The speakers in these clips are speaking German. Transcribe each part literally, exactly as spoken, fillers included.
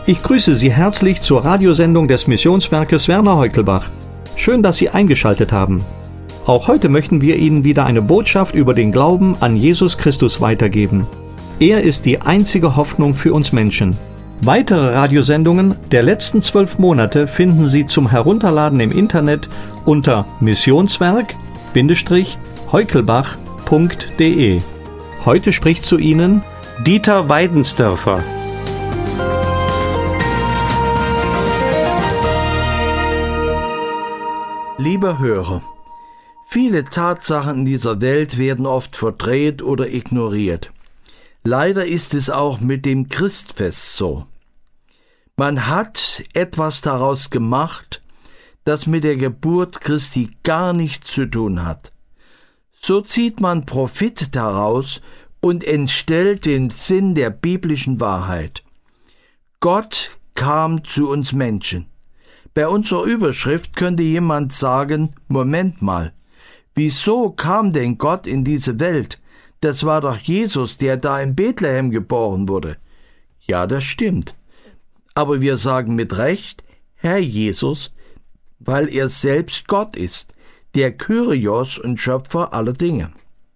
Ich grüße Sie herzlich zur Radiosendung des Missionswerkes Werner Heukelbach. Schön, dass Sie eingeschaltet haben. Auch heute möchten wir Ihnen wieder eine Botschaft über den Glauben an Jesus Christus weitergeben. Er ist die einzige Hoffnung für uns Menschen. Weitere Radiosendungen der letzten zwölf Monate finden Sie zum Herunterladen im Internet unter missionswerk Bindestrich heukelbach punkt de. Heute spricht zu Ihnen Dieter Weidensdörfer. Lieber Hörer, viele Tatsachen in dieser Welt werden oft verdreht oder ignoriert. Leider ist es auch mit dem Christfest so. Man hat etwas daraus gemacht, das mit der Geburt Christi gar nichts zu tun hat. So zieht man Profit daraus und entstellt den Sinn der biblischen Wahrheit. Gott kam zu uns Menschen. Bei unserer Überschrift könnte jemand sagen, Moment mal, wieso kam denn Gott in diese Welt? Das war doch Jesus, der da in Bethlehem geboren wurde. Ja, das stimmt. Aber wir sagen mit Recht, Herr Jesus, weil er selbst Gott ist, der Kyrios und Schöpfer aller Dinge.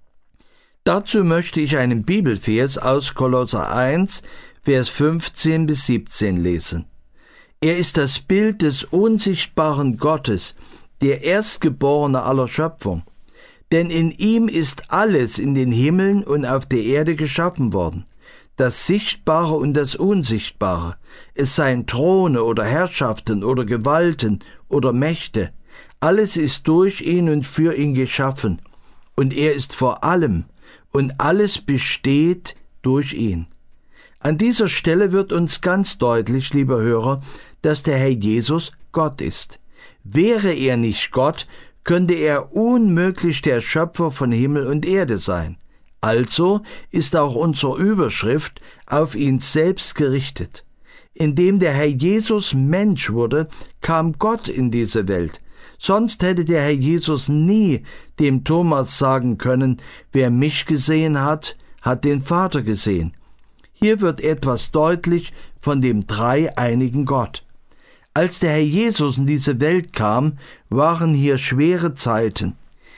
Dazu möchte ich einen Bibelvers aus Kolosser eins, Vers fünfzehn bis siebzehn lesen. Er ist das Bild des unsichtbaren Gottes, der Erstgeborene aller Schöpfung. Denn in ihm ist alles in den Himmeln und auf der Erde geschaffen worden, das Sichtbare und das Unsichtbare, es seien Throne oder Herrschaften oder Gewalten oder Mächte. Alles ist durch ihn und für ihn geschaffen, und er ist vor allem, und alles besteht durch ihn. An dieser Stelle wird uns ganz deutlich, lieber Hörer, dass der Herr Jesus Gott ist. Wäre er nicht Gott, könnte er unmöglich der Schöpfer von Himmel und Erde sein. Also ist auch unsere Überschrift auf ihn selbst gerichtet. Indem der Herr Jesus Mensch wurde, kam Gott in diese Welt. Sonst hätte der Herr Jesus nie dem Thomas sagen können, wer mich gesehen hat, hat den Vater gesehen. Hier wird etwas deutlich von dem dreieinigen Gott. Als der Herr Jesus in diese Welt kam, waren hier schwere Zeiten.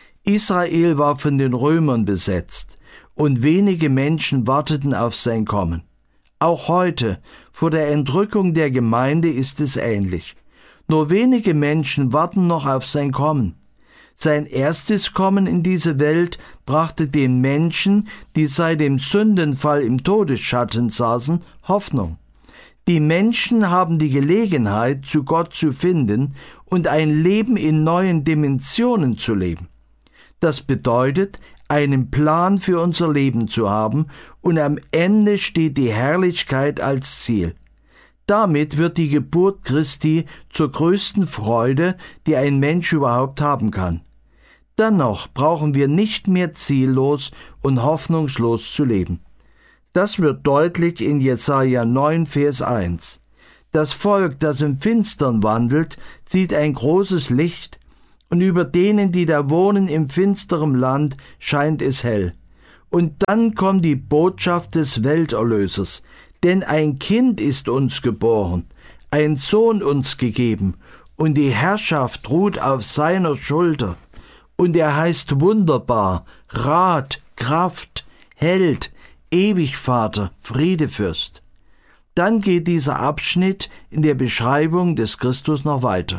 Israel war von den Römern besetzt und wenige Menschen warteten auf sein Kommen. Auch heute, vor der Entrückung der Gemeinde, ist es ähnlich. Nur wenige Menschen warten noch auf sein Kommen. Sein erstes Kommen in diese Welt brachte den Menschen, die seit dem Sündenfall im Todesschatten saßen, Hoffnung. Die Menschen haben die Gelegenheit, zu Gott zu finden und ein Leben in neuen Dimensionen zu leben. Das bedeutet, einen Plan für unser Leben zu haben, und am Ende steht die Herrlichkeit als Ziel. Damit wird die Geburt Christi zur größten Freude, die ein Mensch überhaupt haben kann. Dennoch brauchen wir nicht mehr ziellos und hoffnungslos zu leben. Das wird deutlich in Jesaja neun, Vers eins. Das Volk, das im Finstern wandelt, sieht ein großes Licht, und über denen, die da wohnen im finsteren Land, scheint es hell. Und dann kommt die Botschaft des Welterlösers, denn ein Kind ist uns geboren, ein Sohn uns gegeben, und die Herrschaft ruht auf seiner Schulter. Und er heißt Wunderbar, Rat, Kraft, Held, Ewigvater, Friedefürst. Dann geht dieser Abschnitt in der Beschreibung des Christus noch weiter.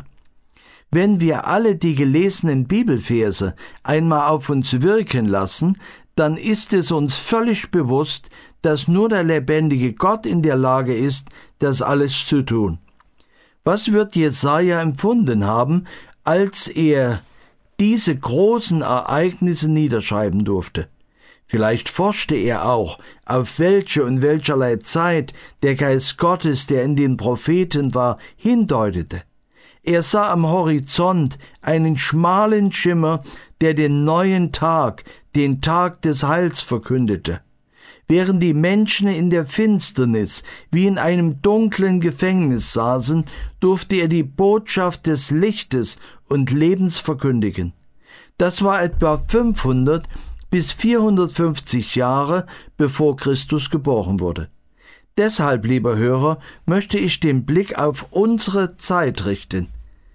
Wenn wir alle die gelesenen Bibelverse einmal auf uns wirken lassen, dann ist es uns völlig bewusst, dass nur der lebendige Gott in der Lage ist, das alles zu tun. Was wird Jesaja empfunden haben, als er diese großen Ereignisse niederschreiben durfte? Vielleicht forschte er auch, auf welche und welcherlei Zeit der Geist Gottes, der in den Propheten war, hindeutete. Er sah am Horizont einen schmalen Schimmer, der den neuen Tag, den Tag des Heils verkündete. Während die Menschen in der Finsternis wie in einem dunklen Gefängnis saßen, durfte er die Botschaft des Lichtes und Lebens verkündigen. Das war etwa fünfhundert bis vierhundertfünfzig Jahre, bevor Christus geboren wurde. Deshalb, lieber Hörer, möchte ich den Blick auf unsere Zeit richten.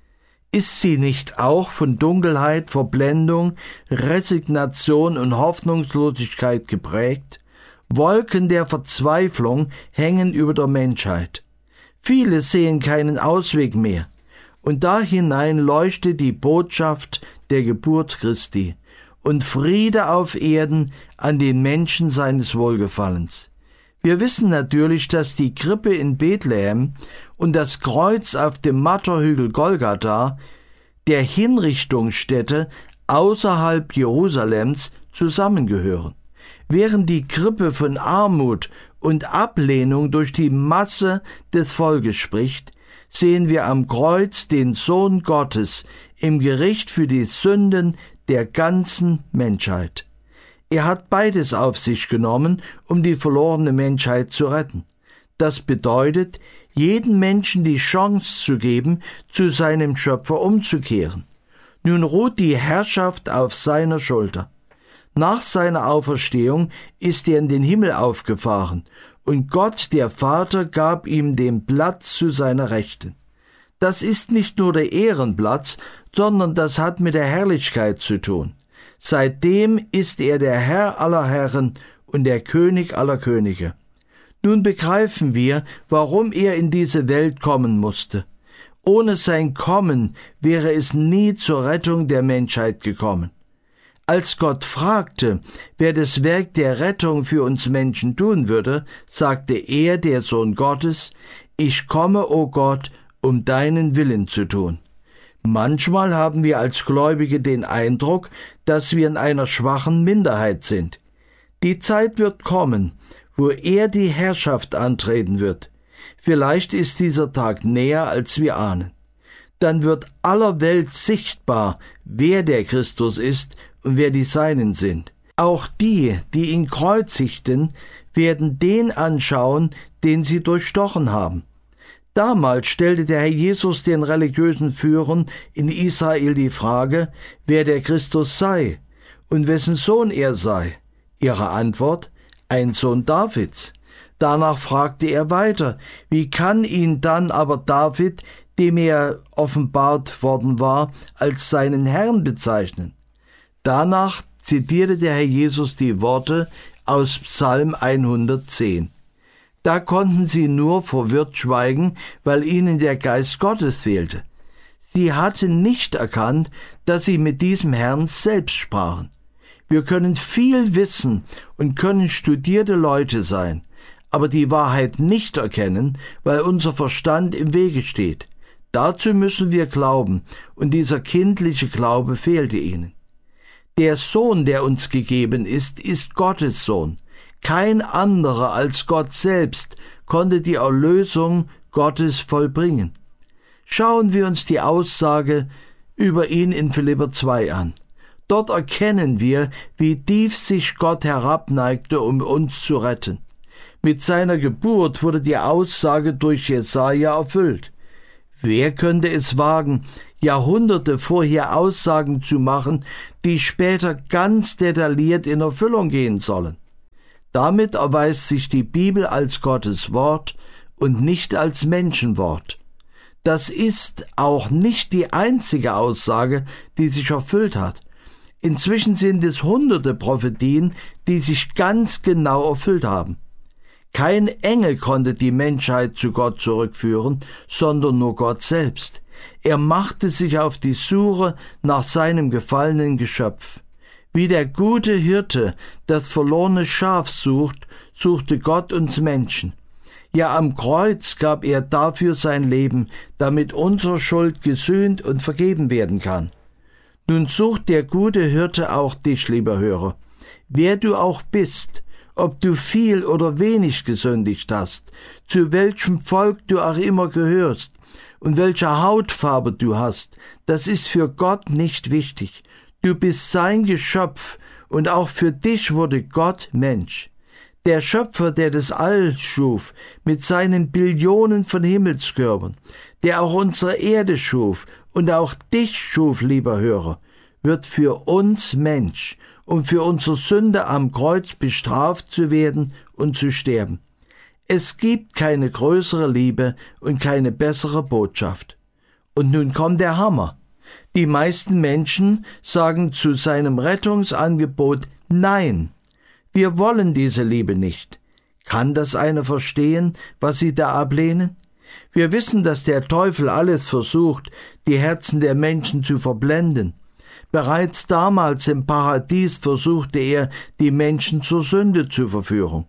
Ist sie nicht auch von Dunkelheit, Verblendung, Resignation und Hoffnungslosigkeit geprägt? Wolken der Verzweiflung hängen über der Menschheit. Viele sehen keinen Ausweg mehr. Und da hinein leuchtet die Botschaft der Geburt Christi und Friede auf Erden an den Menschen seines Wohlgefallens. Wir wissen natürlich, dass die Krippe in Bethlehem und das Kreuz auf dem Marterhügel Golgatha, der Hinrichtungsstätte außerhalb Jerusalems, zusammengehören. Während die Krippe von Armut und Ablehnung durch die Masse des Volkes spricht, sehen wir am Kreuz den Sohn Gottes im Gericht für die Sünden der ganzen Menschheit. Er hat beides auf sich genommen, um die verlorene Menschheit zu retten. Das bedeutet, jedem Menschen die Chance zu geben, zu seinem Schöpfer umzukehren. Nun ruht die Herrschaft auf seiner Schulter. Nach seiner Auferstehung ist er in den Himmel aufgefahren, und Gott, der Vater, gab ihm den Platz zu seiner Rechten. Das ist nicht nur der Ehrenplatz, sondern das hat mit der Herrlichkeit zu tun. Seitdem ist er der Herr aller Herren und der König aller Könige. Nun begreifen wir, warum er in diese Welt kommen musste. Ohne sein Kommen wäre es nie zur Rettung der Menschheit gekommen. Als Gott fragte, wer das Werk der Rettung für uns Menschen tun würde, sagte er, der Sohn Gottes, ich komme, o Gott, um deinen Willen zu tun. Manchmal haben wir als Gläubige den Eindruck, dass wir in einer schwachen Minderheit sind. Die Zeit wird kommen, wo er die Herrschaft antreten wird. Vielleicht ist dieser Tag näher, als wir ahnen. Dann wird aller Welt sichtbar, wer der Christus ist und wer die Seinen sind. Auch die, die ihn kreuzigten, werden den anschauen, den sie durchstochen haben. Damals stellte der Herr Jesus den religiösen Führern in Israel die Frage, wer der Christus sei und wessen Sohn er sei. Ihre Antwort: ein Sohn Davids. Danach fragte er weiter, wie kann ihn dann aber David, dem er offenbart worden war, als seinen Herrn bezeichnen? Danach zitierte der Herr Jesus die Worte aus Psalm hundertzehn. Da konnten sie nur verwirrt schweigen, weil ihnen der Geist Gottes fehlte. Sie hatten nicht erkannt, dass sie mit diesem Herrn selbst sprachen. Wir können viel wissen und können studierte Leute sein, aber die Wahrheit nicht erkennen, weil unser Verstand im Wege steht. Dazu müssen wir glauben, und dieser kindliche Glaube fehlte ihnen. Der Sohn, der uns gegeben ist, ist Gottes Sohn. Kein anderer als Gott selbst konnte die Erlösung Gottes vollbringen. Schauen wir uns die Aussage über ihn in Philipper zwei an. Dort erkennen wir, wie tief sich Gott herabneigte, um uns zu retten. Mit seiner Geburt wurde die Aussage durch Jesaja erfüllt. Wer könnte es wagen, Jahrhunderte vorher Aussagen zu machen, die später ganz detailliert in Erfüllung gehen sollen? Damit erweist sich die Bibel als Gottes Wort und nicht als Menschenwort. Das ist auch nicht die einzige Aussage, die sich erfüllt hat. Inzwischen sind es hunderte Prophetien, die sich ganz genau erfüllt haben. Kein Engel konnte die Menschheit zu Gott zurückführen, sondern nur Gott selbst. Er machte sich auf die Suche nach seinem gefallenen Geschöpf. Wie der gute Hirte das verlorene Schaf sucht, suchte Gott uns Menschen. Ja, am Kreuz gab er dafür sein Leben, damit unsere Schuld gesühnt und vergeben werden kann. Nun sucht der gute Hirte auch dich, lieber Hörer. Wer du auch bist, ob du viel oder wenig gesündigt hast, zu welchem Volk du auch immer gehörst und welche Hautfarbe du hast, das ist für Gott nicht wichtig. Du bist sein Geschöpf und auch für dich wurde Gott Mensch. Der Schöpfer, der das All schuf, mit seinen Billionen von Himmelskörpern, der auch unsere Erde schuf und auch dich schuf, lieber Hörer, wird für uns Mensch, um für unsere Sünde am Kreuz bestraft zu werden und zu sterben. Es gibt keine größere Liebe und keine bessere Botschaft. Und nun kommt der Hammer. Die meisten Menschen sagen zu seinem Rettungsangebot Nein. Wir wollen diese Liebe nicht. Kann das einer verstehen, was sie da ablehnen? Wir wissen, dass der Teufel alles versucht, die Herzen der Menschen zu verblenden. Bereits damals im Paradies versuchte er, die Menschen zur Sünde zu verführen.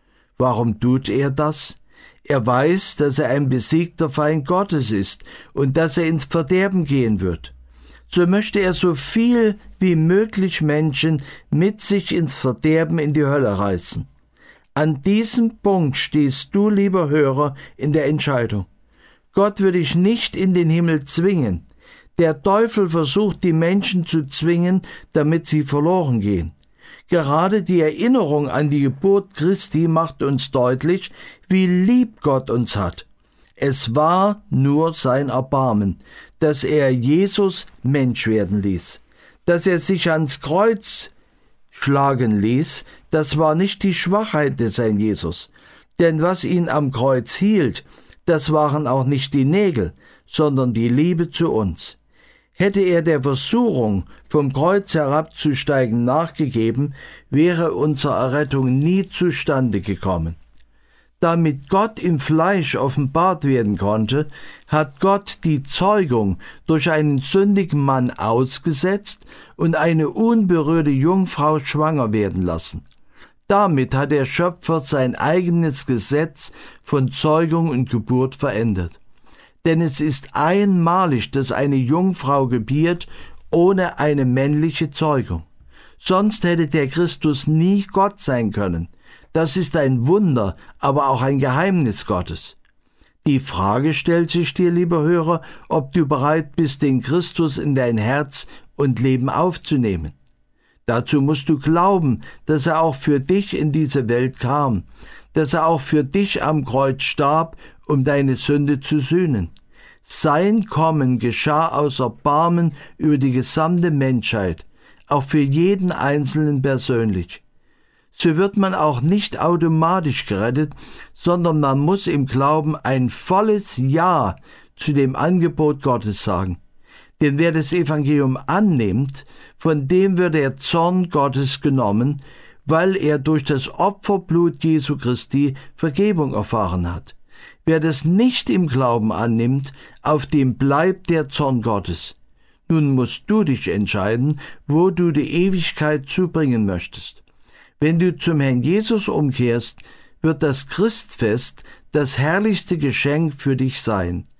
Warum tut er das? Er weiß, dass er ein besiegter Feind Gottes ist und dass er ins Verderben gehen wird. So möchte er so viel wie möglich Menschen mit sich ins Verderben in die Hölle reißen. An diesem Punkt stehst du, lieber Hörer, in der Entscheidung. Gott wird dich nicht in den Himmel zwingen. Der Teufel versucht, die Menschen zu zwingen, damit sie verloren gehen. Gerade die Erinnerung an die Geburt Christi macht uns deutlich, wie lieb Gott uns hat. Es war nur sein Erbarmen, dass er Jesus Mensch werden ließ. Dass er sich ans Kreuz schlagen ließ, das war nicht die Schwachheit des Herrn Jesus. Denn was ihn am Kreuz hielt, das waren auch nicht die Nägel, sondern die Liebe zu uns. Hätte er der Versuchung, vom Kreuz herabzusteigen, nachgegeben, wäre unsere Errettung nie zustande gekommen. Damit Gott im Fleisch offenbart werden konnte, hat Gott die Zeugung durch einen sündigen Mann ausgesetzt und eine unberührte Jungfrau schwanger werden lassen. Damit hat der Schöpfer sein eigenes Gesetz von Zeugung und Geburt verändert. Denn es ist einmalig, dass eine Jungfrau gebiert, ohne eine männliche Zeugung. Sonst hätte der Christus nie Gott sein können. Das ist ein Wunder, aber auch ein Geheimnis Gottes. Die Frage stellt sich dir, lieber Hörer, ob du bereit bist, den Christus in dein Herz und Leben aufzunehmen. Dazu musst du glauben, dass er auch für dich in diese Welt kam, dass er auch für dich am Kreuz starb, um deine Sünde zu sühnen. Sein Kommen geschah aus Erbarmen über die gesamte Menschheit, auch für jeden Einzelnen persönlich. So wird man auch nicht automatisch gerettet, sondern man muss im Glauben ein volles Ja zu dem Angebot Gottes sagen. Denn wer das Evangelium annimmt, von dem wird der Zorn Gottes genommen, weil er durch das Opferblut Jesu Christi Vergebung erfahren hat. Wer das nicht im Glauben annimmt, auf dem bleibt der Zorn Gottes. Nun musst du dich entscheiden, wo du die Ewigkeit zubringen möchtest. Wenn du zum Herrn Jesus umkehrst, wird das Christfest das herrlichste Geschenk für dich sein.